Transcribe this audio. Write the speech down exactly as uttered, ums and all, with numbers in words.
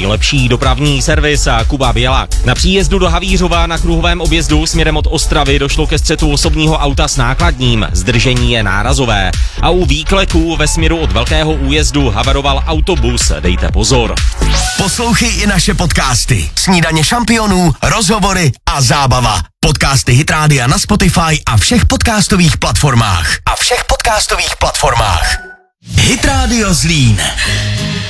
nejlepší dopravní servis a Kuba Bělák. Na příjezdu do Havířova na kruhovém objezdu směrem od Ostravy došlo ke střetu osobního auta s nákladním. Zdržení je nárazové. A u výkleků ve směru od Velkého újezdu haveroval autobus. Dejte pozor. Poslouchej i naše podcasty. Snídaně šampionů, rozhovory a zábava. Podcasty Hit Rádia na Spotify a všech podcastových platformách. A všech podcastových platformách. Hit Radio Zlín.